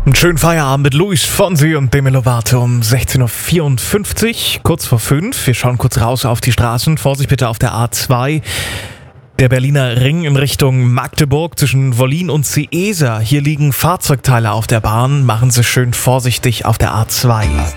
Einen schönen Feierabend mit Luis Fonsi und Demi Lovato um 16.54 Uhr, kurz vor 5. Wir schauen kurz raus auf die Straßen. Vorsicht bitte auf der A2. Der Berliner Ring in Richtung Magdeburg zwischen Wollin und Ciesa. Hier liegen Fahrzeugteile auf der Bahn. Machen Sie schön vorsichtig auf der A2.